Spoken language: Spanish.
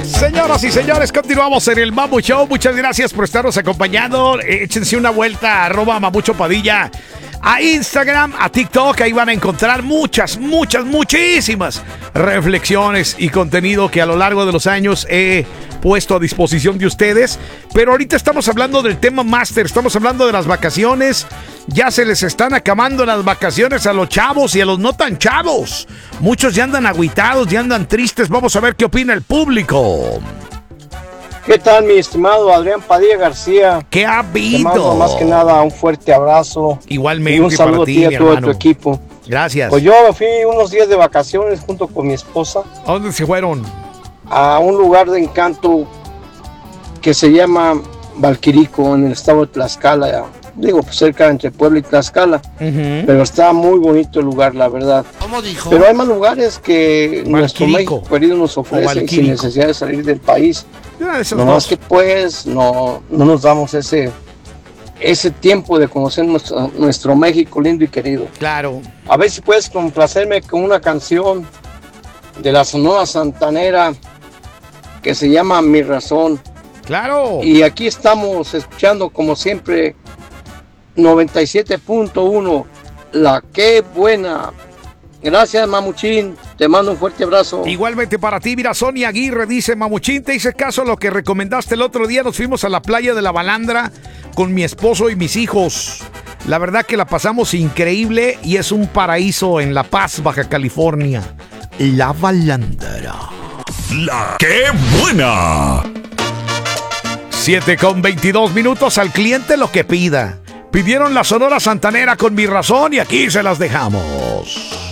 Señoras y señores, continuamos en el Mamu Show. Muchas gracias por estarnos acompañando. Échense una vuelta a @Mamucho Padilla a Instagram, a TikTok. Ahí van a encontrar muchísimas reflexiones y contenido que a lo largo de los años he puesto a disposición de ustedes. Pero ahorita estamos hablando del tema máster. Estamos hablando de las vacaciones. Ya se les están acabando las vacaciones a los chavos y a los no tan chavos. Muchos ya andan agüitados, ya andan tristes. Vamos a ver qué opina el público. ¿Qué tal, mi estimado Adrián Padilla García? ¿Qué ha habido? Te mando más que nada un fuerte abrazo. Igualmente y un saludo para ti, a ti y a todo hermano. tu equipo. Gracias. Pues yo me fui unos días de vacaciones junto con mi esposa ¿A dónde se fueron? a un lugar de encanto que se llama Valquirico, en el estado de Tlaxcala. Digo, pues cerca entre Puebla y Tlaxcala. Pero está muy bonito el lugar, la verdad. ¿Cómo dijo? Pero hay más lugares que nuestro Valquirico. México querido nos ofrece sin Valquirico. necesidad de salir del país. Esos No más dos. que pues no nos damos ese tiempo de conocer nuestro México lindo y querido. Claro. A ver si puedes complacerme con una canción de la Sonora Santanera que se llama Mi Razón. Claro. Y aquí estamos escuchando como siempre 97.1, la que buena. Gracias, Mamuchín, te mando un fuerte abrazo. Igualmente para ti, mira, Sonia Aguirre dice: Mamuchín, te hice caso a lo que recomendaste el otro día. Nos fuimos a la playa de la Balandra con mi esposo y mis hijos. La verdad que la pasamos increíble y es un paraíso en La Paz, Baja California. La Balandra. La que buena. 7:22 al cliente lo que pida. Pidieron la Sonora Santanera con Mi Razón y aquí se las dejamos.